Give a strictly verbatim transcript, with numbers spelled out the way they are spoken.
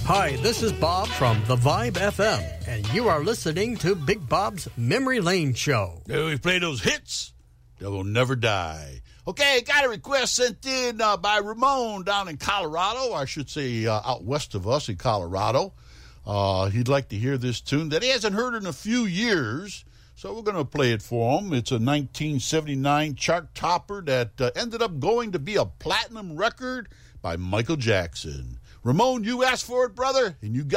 Hi, this is Bob from The Vibe F M, and you are listening to Big Bob's Memory Lane Show. Yeah, we play those hits that will never die. Okay, got a request sent in uh, by Ramon down in Colorado, or I should say uh, out west of us in Colorado. Uh, he'd like to hear this tune that he hasn't heard in a few years, so we're going to play it for him. It's a nineteen seventy-nine chart topper that uh, ended up going to be a platinum record by Michael Jackson. Ramon, you asked for it, brother, and you got